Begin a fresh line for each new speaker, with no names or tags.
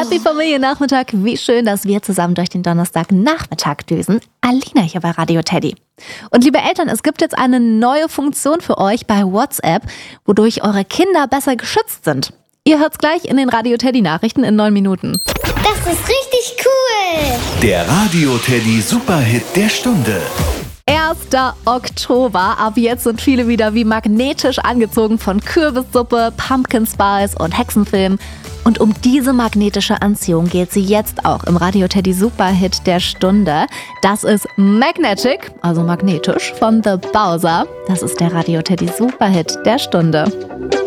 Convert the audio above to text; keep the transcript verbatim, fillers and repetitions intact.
Happy Familiennachmittag. Wie schön, dass wir zusammen durch den Donnerstagnachmittag düsen. Alina hier bei Radio Teddy. Und liebe Eltern, es gibt jetzt eine neue Funktion für euch bei WhatsApp, wodurch eure Kinder besser geschützt sind. Ihr hört's gleich in den Radio Teddy Nachrichten in neun Minuten.
Das ist richtig cool.
Der Radio Teddy Superhit der Stunde.
erster Oktober. Ab jetzt sind viele wieder wie magnetisch angezogen von Kürbissuppe, Pumpkin Spice und Hexenfilm. Und um diese magnetische Anziehung geht sie jetzt auch im Radio Teddy Superhit der Stunde. Das ist Magnetic, also magnetisch, von The Bowser. Das ist der Radio Teddy Superhit der Stunde.